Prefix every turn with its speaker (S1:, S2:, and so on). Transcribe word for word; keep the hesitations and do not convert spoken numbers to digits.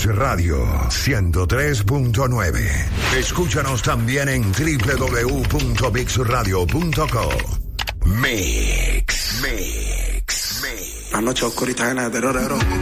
S1: Mix Radio ciento tres punto nueve. Escúchanos también en doble u doble u doble u punto mix radio punto com. Mix, Mix, Mix.
S2: La noche oscurita llena de terror,